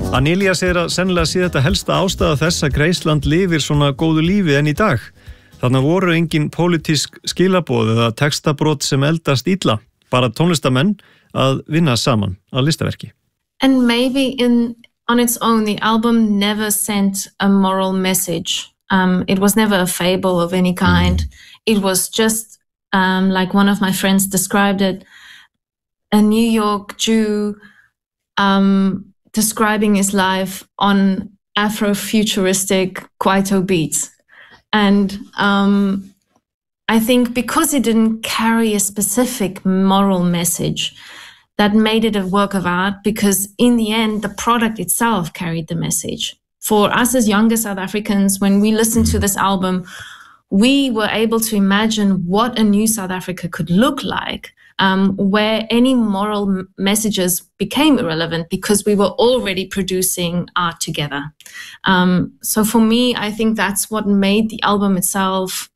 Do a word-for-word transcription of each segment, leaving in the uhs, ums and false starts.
Anelia segir að sennilega sé þetta helsta ástæða þess að Graceland lifir svona góðu lífi enn í dag. Þannig voru engin pólitísk skilaboð eða textabrot sem eldast illa, bara tónlistamenn að vinna saman að listaverki. And maybe in on its own, the album never sent a moral message. Um, it was never a fable of any kind. It was just, um, like one of my friends described it, a New York Jew um, describing his life on Afro-futuristic Kwaito beats. And um, I think because it didn't carry a specific moral message, that made it a work of art, because in the end, the product itself carried the message. For us as younger South Africans, when we listened to this album, we were able to imagine what a new South Africa could look like, um, where any moral m- messages became irrelevant because we were already producing art together. Um, so for me, I think that's what made the album itself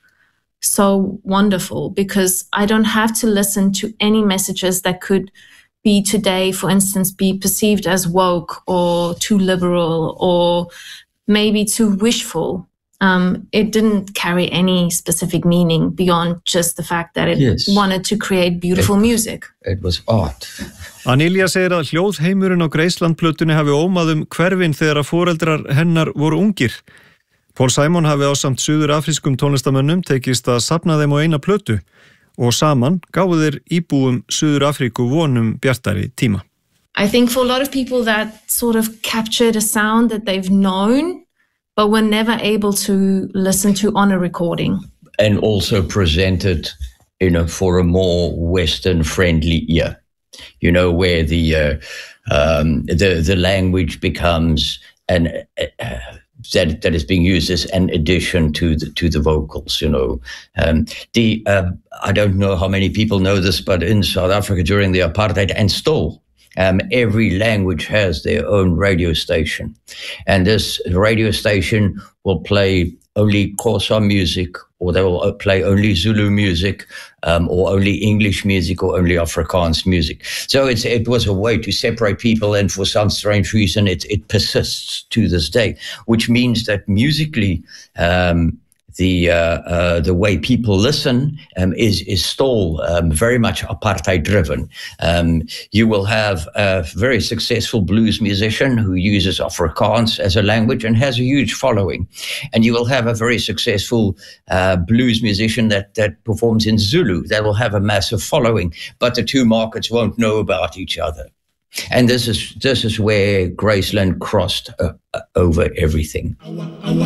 so wonderful, because I don't have to listen to any messages that could be today, for instance, be perceived as woke or too liberal or maybe too wishful. Um, it didn't carry any specific meaning beyond just the fact that it yes. wanted to create beautiful it, music. It was art. Anelia segir að hljóðheimurinn á Graceland-plötunni hafi ómað um hverfin þegar að foreldrar hennar voru ungir. Paul Simon hafi ásamt suður-afrískum tónlistamönnum tekist að safna þeim á eina plötu og saman gáfu þeir íbúum Suður-Afríku vonum bjartari tíma. I think for a lot of people that sort of captured a sound that they've known, but were never able to listen to on a recording. And also presented, you know, for a more Western-friendly ear. You know, where the uh, um, the the language becomes an uh, that that is being used as an addition to the to the vocals. You know, um, the uh, I don't know how many people know this, but in South Africa during the apartheid and still. Um, every language has their own radio station, and this radio station will play only Xhosa music, or they will play only Zulu music, um, or only English music, or only Afrikaans music. So it's, it was a way to separate people, and for some strange reason, it, it persists to this day, which means that musically, um, the uh, uh, the way people listen um, is is still um, very much apartheid driven. Um, you will have a very successful blues musician who uses Afrikaans as a language and has a huge following, and you will have a very successful uh, blues musician that that performs in Zulu that will have a massive following, but the two markets won't know about each other. And this is this is where Graceland crossed uh, uh, over everything.